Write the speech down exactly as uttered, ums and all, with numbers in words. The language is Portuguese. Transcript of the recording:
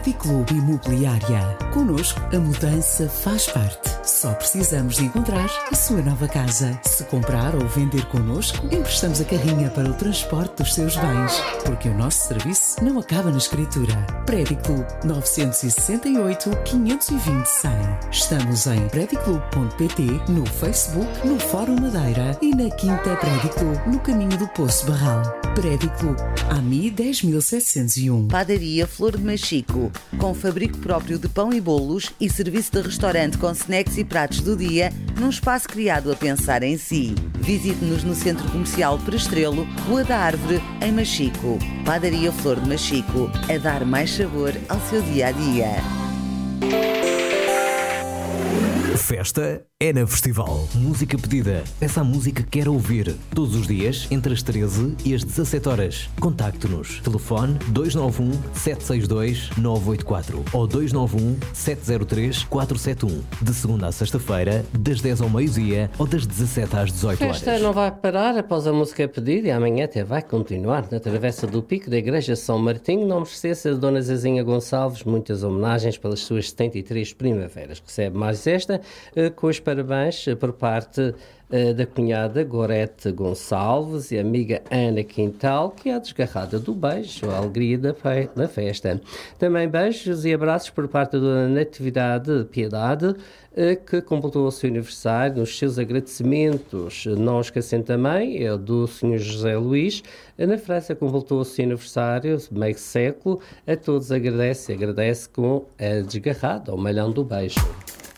Clube Imobiliária. Connosco, a mudança faz parte. Só precisamos de encontrar a sua nova casa. Se comprar ou vender connosco, emprestamos a carrinha para o transporte dos seus bens. Porque o nosso serviço não acaba na escritura. Prédio Clube nove seis oito, quinhentos e vinte, cem. Estamos em prédio clube ponto pt, no Facebook, no Fórum Madeira e na Quinta Prédio Clube, no caminho do Poço Barral. Prédio Clube, A M I dez mil setecentos e um. Padaria Flor de Machico, com fabrico próprio de pão e bolos e serviço de restaurante com snacks e pratos do dia, num espaço criado a pensar em si. Visite-nos no Centro Comercial Prestrelo, Rua da Árvore, em Machico. Padaria Flor de Machico, a dar mais sabor ao seu dia-a-dia. Festa é na Festival. Música pedida. Peça a música que quer ouvir. Todos os dias, entre as treze e as dezassete horas. Contacte-nos. Telefone dois nove um, sete seis dois, nove oito quatro ou dois nove um, sete zero três, quatro sete um. De segunda à sexta-feira, das dez ao meio-dia ou das dezassete às dezoito horas. A festa não vai parar após a música pedida e amanhã até vai continuar na Travessa do Pico da Igreja São Martinho. Não me esqueça de Dona Zezinha Gonçalves. Muitas homenagens pelas suas setenta e três primaveras. Recebe mais esta com os parabéns por parte da cunhada Gorete Gonçalves e amiga Ana Quintal, que é a desgarrada do beijo, a alegria da, fe- da festa. Também beijos e abraços por parte da Natividade Piedade, que completou o seu aniversário. Nos seus agradecimentos, não esquecendo também, é o do senhor José Luís. Na França completou o seu aniversário, meio século. A todos agradece, agradece com a desgarrada, o malhão do beijo.